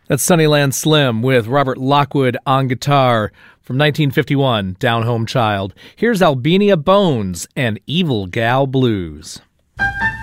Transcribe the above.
That's Sunnyland Slim with Robert Lockwood on guitar from 1951, Down Home Child. Here's Albania Bones and Evil Gal Blues.